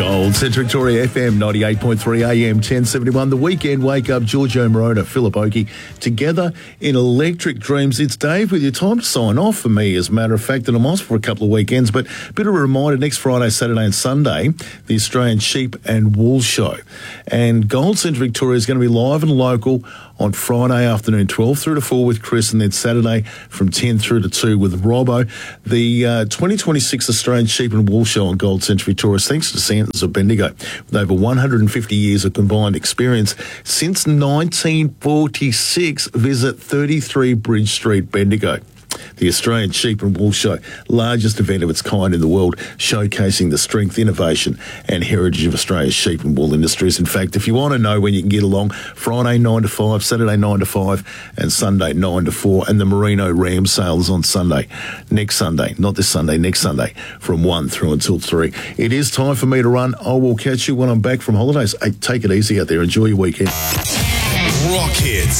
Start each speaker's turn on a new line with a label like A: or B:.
A: Gold Central Victoria FM 98.3 AM 1071. The weekend wake up. Giorgio Moroder, Philip Oakey, together in Electric Dreams. It's Dave with your time to sign off for me, as a matter of fact, and I'm off for a couple of weekends. But a bit of a reminder, next Friday, Saturday and Sunday, the Australian Sheep and Wool Show. And Gold Central Victoria is going to be live and local on Friday afternoon, 12 through to 4 with Chris, and then Saturday from 10 through to 2 with Robbo. The 2026 Australian Sheep and Wool Show on Gold Central Victoria, thanks to Santos of Bendigo, with over 150 years of combined experience since 1946. Visit 33 Bridge Street, Bendigo. The Australian Sheep and Wool Show, largest event of its kind in the world, showcasing the strength, innovation and heritage of Australia's sheep and wool industries. In fact, if you want to know when you can get along, Friday 9 to 5, Saturday 9 to 5 and Sunday 9 to 4. And the Merino Ram sale is on Sunday, next Sunday, not this Sunday, next Sunday, from 1 through until 3. It is time for me to run. I will catch you when I'm back from holidays. Hey, take it easy out there. Enjoy your weekend.
B: Rock Hits.